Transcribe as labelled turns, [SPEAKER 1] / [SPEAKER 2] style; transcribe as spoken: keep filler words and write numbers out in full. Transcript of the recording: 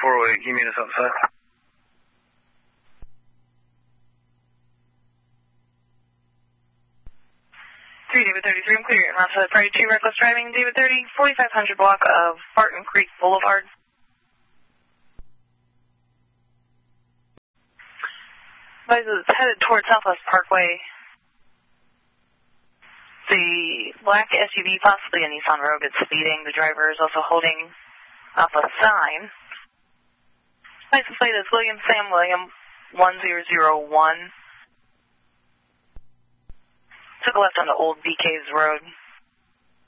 [SPEAKER 1] four oh eight, can you meet us outside?
[SPEAKER 2] three, David thirty-three, I'm clear. I'm outside Friday two, reckless driving, David thirty, forty-five hundred block of Barton Creek Boulevard. Advise it's headed towards Southwest Parkway. The black S U V, possibly a Nissan Rogue, is speeding. The driver is also holding up a sign. License plate is William Sam William one zero zero one. Took a left on the old B K's Road.